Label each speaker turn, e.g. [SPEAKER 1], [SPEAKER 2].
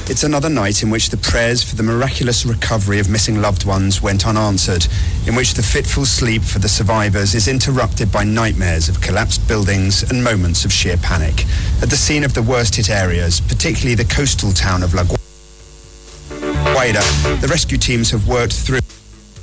[SPEAKER 1] It's another night in which the prayers for the miraculous recovery of missing loved ones went unanswered, in which the fitful sleep for the survivors is interrupted by nightmares of collapsed buildings and moments of sheer panic. At the scene of the worst-hit areas, particularly the coastal town of La Guaira, the rescue teams have worked through